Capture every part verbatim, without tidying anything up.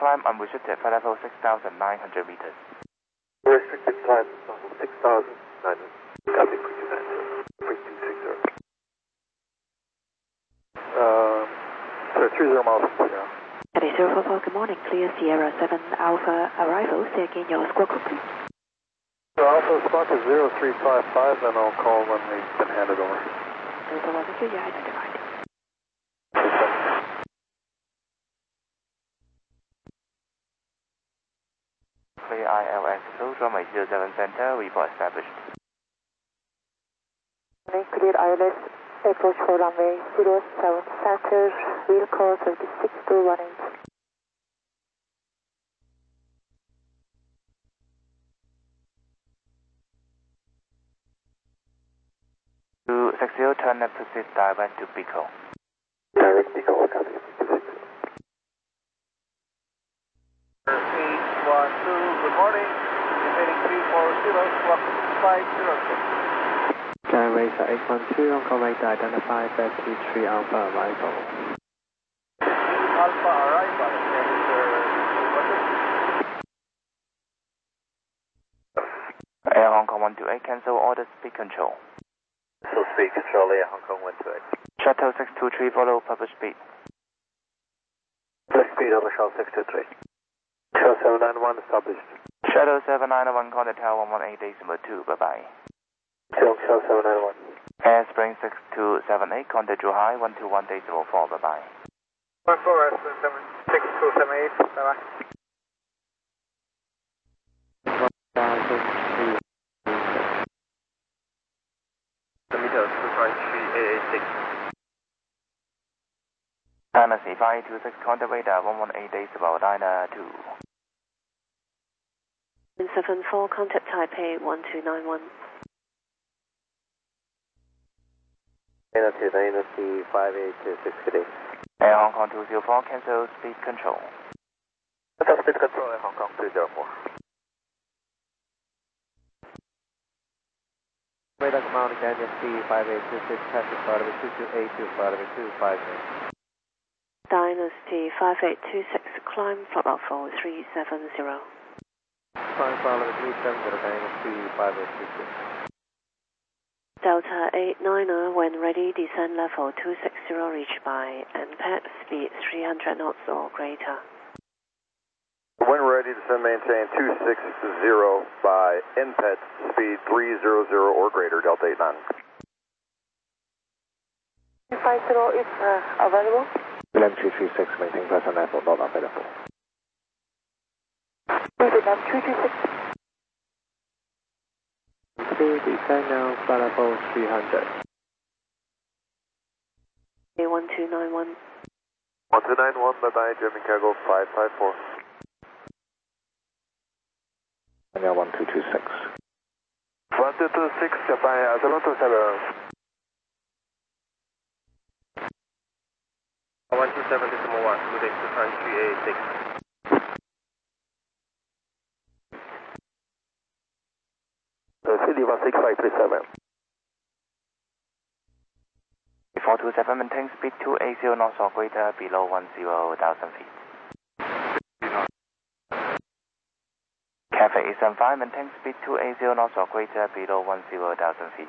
climb unrestricted flight level six thousand nine hundred meters. Restricted climb six thousand nine hundred. Copy, quick descent. three two six zero. Um, so three zero miles from zero. At zero four four, good morning. Clear Sierra seven Alpha arrival. Say again your squawk code, please. So Alpha squawk is zero three five five, then I'll call when we've been handed over. zero four one, thank you. You're identified. Clear I L S approach runway zero seven center, report established. Clear I L S approach for runway zero seven center, wheel call three six two one eight. two six zero, turn left proceed direct to Pico. Direct Pico, copy. eight one two, good morning. Heading three four zero, squawk five zero six. Sky Racer eight one two, on call rate identified Betty three Alpha arrival. Alpha arrival, Air Hong Kong one two eight, cancel order speed control. So speed control, Air Hong Kong one two eight. Shuttle six two three, follow published speed. Flight speed over shell six two three. Shell seven nine one established. Shuttle seven nine one, contact tower one one eight decimal two, bye bye. Shell seven nine one. Air Spring six two seven eight, contact Zhuhai one two one decimal four, bye bye. one four seven six two seven eight, bye bye. Meters two five three eight eight six. Tennessee five two six, contact radar one one eight decimal nine two. seven four, contact Taipei one two nine one. Tennessee, Tennessee five eight two six, good day. Air Hong Kong two zero four, cancel speed control. Cancel speed control, Air Hong Kong two zero four. Radar command Dynasty five eight two six, traffic flight level two two eight to flight level two five eight. Dynasty five eight two six, climb flight level three seven zero. Climb flight level three seven zero, Dynasty five eight two six. Delta eight niner, when ready, descend level two six zero, reached by N P A D, speed three hundred knots or greater. When ready, descend maintain two six zero by N P A D, speed three hundred or greater, Delta eight nine. five zero is uh, available. Vietnam two three six, maintain present level, not available. Vietnam two two six. Speed descend now, flight level three hundred. one two nine one. one two nine one, bye bye, German cargo five five four. Now one two two six. one two two six, goodbye, seven two seven. one two seven decimal one, good day, two five three eight six. City one six five three seven. four two seven, maintain speed two eight zero knots or greater below one zero thousand feet. Cafe eight seven five, maintain speed two eight zero knots or greater below one zero thousand feet.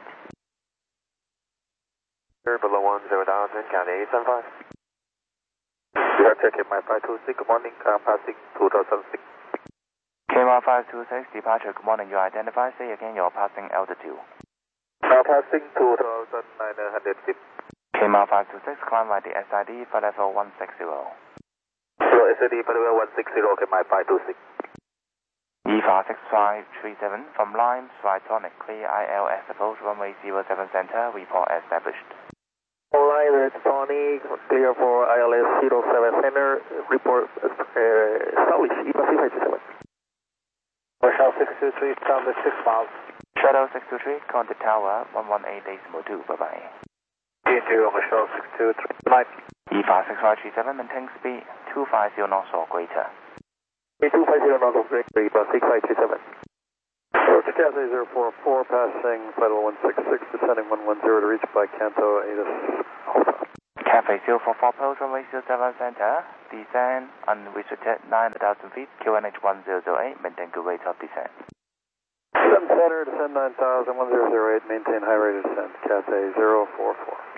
Below one zero thousand, County eight seven five. You are checking my five two six, good morning, car passing two thousand six. K one five two six, departure, good morning, you identify, say again your passing altitude. Car passing two thousand nine hundred feet. K one five two six, climb by the S I D, flight level one six zero. So S I D, flight level one six zero, okay, my five two six. E V A six five three seven, from Lime, Switonic, clear I L S approach, runway zero seven center, report established. Alright, that's Tony, clear for I L S zero seven center, report uh, established, E V A six five two seven. Shuttle six two three, travel six miles. Shuttle six two three, contact tower one one eight decimal two, bye bye. T two, Shuttle six two three, Mike. E V A six five three seven, maintain speed two five zero knots or greater. two five zero knots or greater, E V A six five three seven. Approach Cathay zero four four, passing flight level one six six, descending one one zero to reach by Kanto A D A S Alpha. Cafe zero four four, approach runway zero seven center, descent, unrestricted nine thousand feet, Q N H one zero zero eight, maintain good rate of descent. seven Center, descend nine thousand, one zero zero eight, maintain high rate of descent, Cathay zero four four.